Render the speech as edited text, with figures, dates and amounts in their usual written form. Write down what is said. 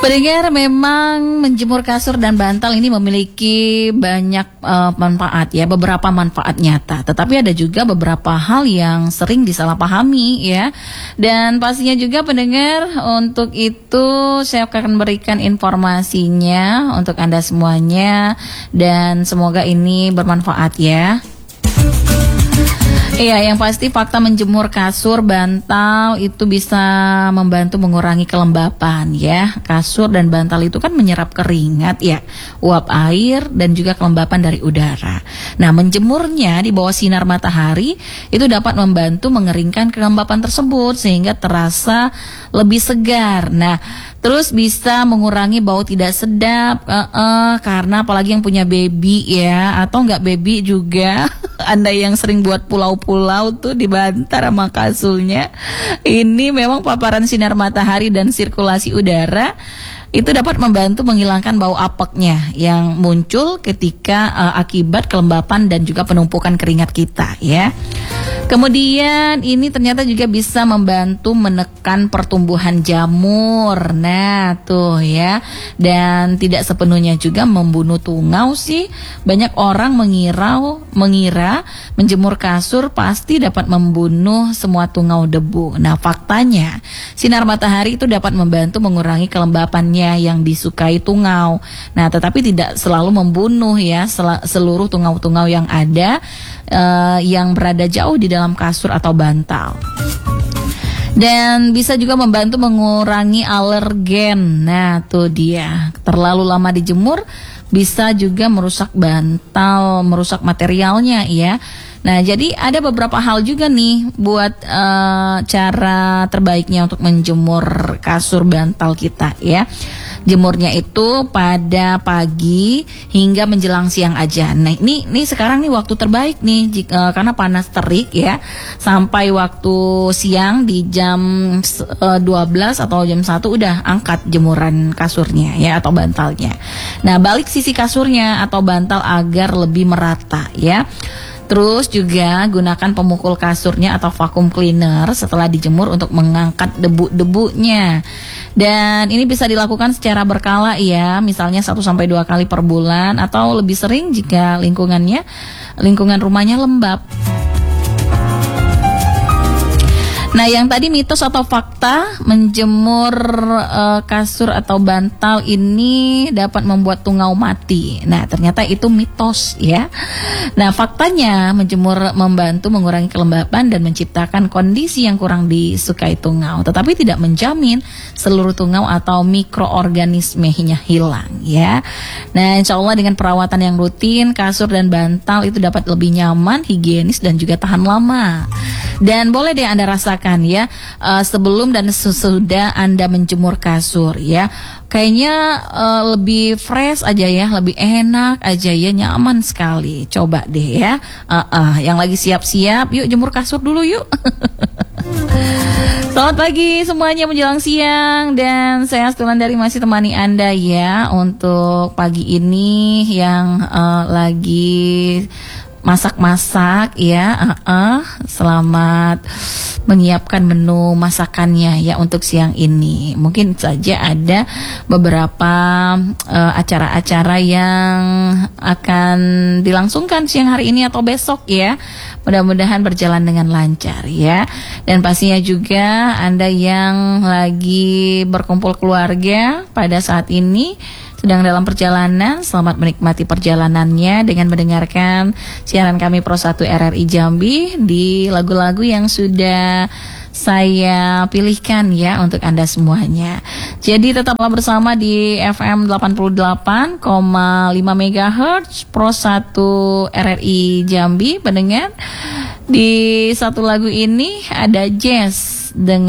Pendengar, memang menjemur kasur dan bantal ini memiliki banyak manfaat ya, beberapa manfaat nyata. Tetapi ada juga beberapa hal yang sering disalahpahami ya. Dan pastinya juga pendengar, untuk itu saya akan berikan informasinya untuk Anda semuanya dan semoga ini bermanfaat ya. Iya, yang pasti fakta menjemur kasur, bantal itu bisa membantu mengurangi kelembapan ya. Kasur dan bantal itu kan menyerap keringat ya, uap air dan juga kelembapan dari udara. Nah, menjemurnya di bawah sinar matahari itu dapat membantu mengeringkan kelembapan tersebut sehingga terasa lebih segar. Nah, terus bisa mengurangi bau tidak sedap, karena apalagi yang punya baby ya, atau nggak baby juga, Anda yang sering buat pulau-pulau tuh dibantar sama kasurnya. Ini memang paparan sinar matahari dan sirkulasi udara itu dapat membantu menghilangkan bau apeknya yang muncul ketika akibat kelembapan dan juga penumpukan keringat kita ya. Kemudian ini ternyata juga bisa membantu menekan pertumbuhan jamur. Nah tuh ya. Dan tidak sepenuhnya juga membunuh tungau sih. Banyak orang mengira menjemur kasur pasti dapat membunuh semua tungau debu. Nah faktanya sinar matahari itu dapat membantu mengurangi kelembapannya yang disukai tungau. Nah tetapi tidak selalu membunuh ya seluruh tungau-tungau yang ada yang berada jauh di dalam kasur atau bantal. Dan bisa juga membantu mengurangi alergen. Nah tuh dia, terlalu lama dijemur bisa juga merusak bantal, merusak materialnya ya. Nah jadi ada beberapa hal juga nih buat cara terbaiknya untuk menjemur kasur bantal kita ya. Jemurnya itu pada pagi hingga menjelang siang aja. Nah ini sekarang nih waktu terbaik nih karena panas terik ya. Sampai waktu siang di jam 12 atau jam 1 udah angkat jemuran kasurnya ya atau bantalnya. Nah balik sisi kasurnya atau bantal agar lebih merata ya. Terus juga gunakan pemukul kasurnya atau vacuum cleaner setelah dijemur untuk mengangkat debu-debunya. Dan ini bisa dilakukan secara berkala ya, misalnya 1-2 kali per bulan atau lebih sering jika lingkungan rumahnya lembab. Nah yang tadi mitos atau fakta menjemur kasur atau bantal ini dapat membuat tungau mati. Nah ternyata itu mitos ya. Nah faktanya menjemur membantu mengurangi kelembapan dan menciptakan kondisi yang kurang disukai tungau. Tetapi tidak menjamin seluruh tungau atau mikroorganismenya hilang ya. Nah insya Allah dengan perawatan yang rutin kasur dan bantal itu dapat lebih nyaman, higienis dan juga tahan lama. Dan boleh deh Anda rasakan ya sebelum dan sesudah Anda menjemur kasur ya. Kayaknya lebih fresh aja ya, lebih enak aja ya, nyaman sekali. Coba deh ya. Yang lagi siap-siap, yuk jemur kasur dulu yuk. Selamat pagi semuanya menjelang siang dan saya Astulan dari masih temani Anda ya untuk pagi ini yang lagi masak-masak ya. Selamat menyiapkan menu masakannya ya untuk siang ini. Mungkin saja ada beberapa acara-acara yang akan dilangsungkan siang hari ini atau besok ya. Mudah-mudahan berjalan dengan lancar ya. Dan pastinya juga Anda yang lagi berkumpul keluarga pada saat ini sedang dalam perjalanan, selamat menikmati perjalanannya dengan mendengarkan siaran kami Pro 1 RRI Jambi di lagu-lagu yang sudah saya pilihkan ya untuk Anda semuanya. Jadi tetaplah bersama di FM 88,5 MHz Pro 1 RRI Jambi pendengar. Di satu lagu ini ada jazz dengan